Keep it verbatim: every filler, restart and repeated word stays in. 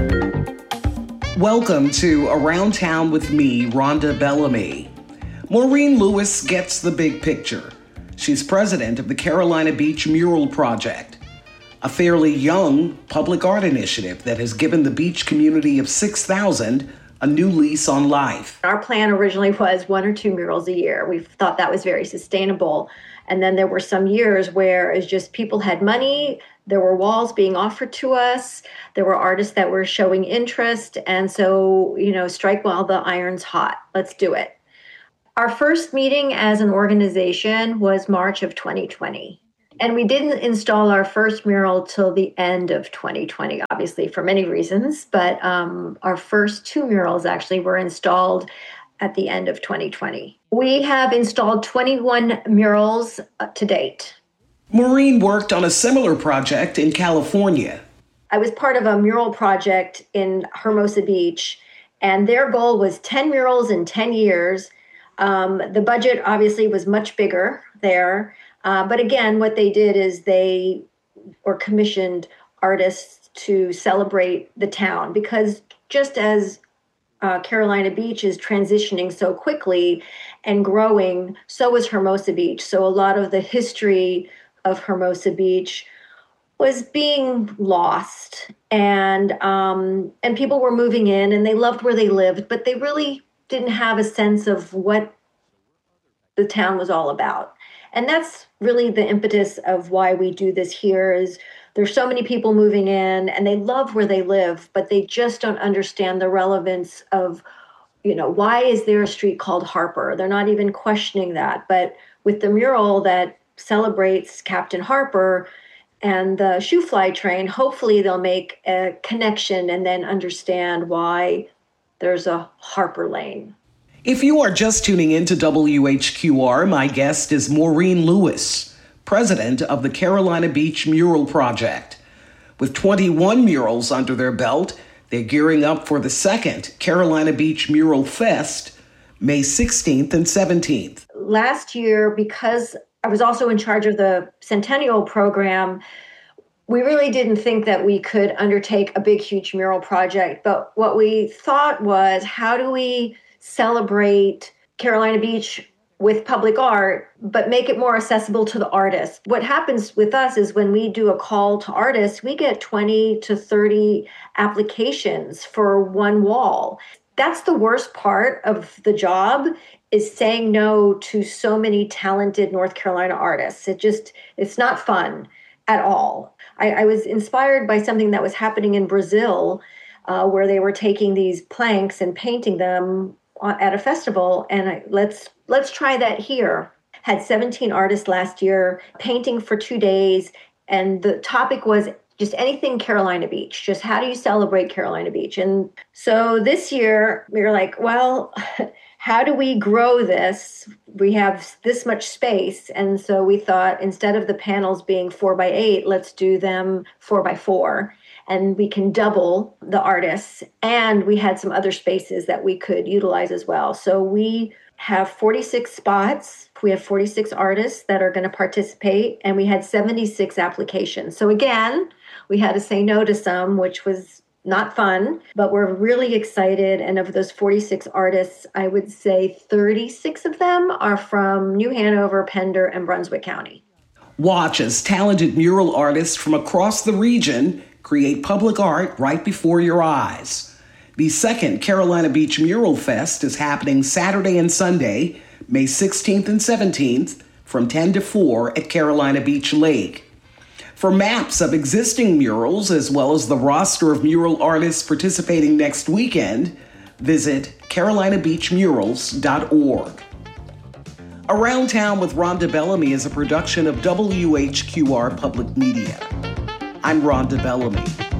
Welcome to Around Town with me, Rhonda Bellamy. Maureen Lewis gets the big picture. She's president of the Carolina Beach Mural Project, a fairly young public art initiative that has given the beach community of six thousand a new lease on life. Our plan originally was one or two murals a year. We thought that was very sustainable. And then there were some years where it's just people had money, there were walls being offered to us, there were artists that were showing interest. And so, you know, strike while the iron's hot. Let's do it. Our first meeting as an organization was March of twenty twenty. And we didn't install our first mural till the end of twenty twenty, obviously for many reasons. But um, our first two murals actually were installed at the end of twenty twenty. We have installed twenty-one murals to date. Maureen worked on a similar project in California. I was part of a mural project in Hermosa Beach, and their goal was ten murals in ten years. Um, the budget obviously was much bigger there. Uh, but again, what they did is they or commissioned artists to celebrate the town, because just as uh, Carolina Beach is transitioning so quickly and growing, so is Hermosa Beach. So a lot of the history of Hermosa Beach was being lost, and um, and people were moving in and they loved where they lived, but they really didn't have a sense of what the town was all about. And that's really the impetus of why we do this here. Is there's so many people moving in and they love where they live, but they just don't understand the relevance of, you know, why is there a street called Harper? They're not even questioning that. But with the mural that celebrates Captain Harper and the Shoo Fly train, hopefully they'll make a connection and then understand why there's a Harper Lane. If you are just tuning in to W H Q R, my guest is Maureen Lewis, president of the Carolina Beach Mural Project. With twenty-one murals under their belt, they're gearing up for the second Carolina Beach Mural Fest, May sixteenth and seventeenth. Last year, because I was also in charge of the Centennial program, we really didn't think that we could undertake a big, huge mural project. But what we thought was, how do we celebrate Carolina Beach with public art, but make it more accessible to the artists? What happens with us is when we do a call to artists, we get twenty to thirty applications for one wall. That's the worst part of the job, is saying no to so many talented North Carolina artists. It just, it's not fun at all. I, I was inspired by something that was happening in Brazil, uh, where they were taking these planks and painting them at a festival, and I, let's let's try that here. Had seventeen artists last year painting for two days, and the topic was just anything Carolina Beach. Just how do you celebrate Carolina Beach? And so this year we were like, well, how do we grow this? We have this much space, and so we thought, instead of the panels being four by eight, let's do them four by four. And we can double the artists. And we had some other spaces that we could utilize as well. So we have forty-six spots. We have forty-six artists that are going to participate. And we had seventy-six applications. So again, we had to say no to some, which was not fun. But we're really excited. And of those forty-six artists, I would say thirty-six of them are from New Hanover, Pender, and Brunswick County. Watch as talented mural artists from across the region create public art right before your eyes. The second Carolina Beach Mural Fest is happening Saturday and Sunday, May sixteenth and seventeenth, from ten to four at Carolina Beach Lake. For maps of existing murals, as well as the roster of mural artists participating next weekend, visit carolina beach murals dot org. Around Town with Rhonda Bellamy is a production of W H Q R Public Media. I'm Rhonda Bellamy.